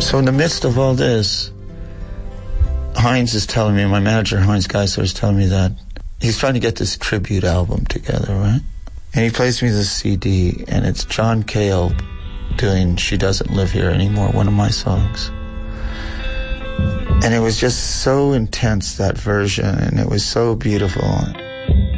So in the midst of all this, Hines is telling me, my manager, Hines Geisler, is telling me that he's trying to get this tribute album together, right? And he plays me this CD, and it's John Cale doing She Doesn't Live Here Anymore, one of my songs. And it was just so intense, that version, and it was so beautiful.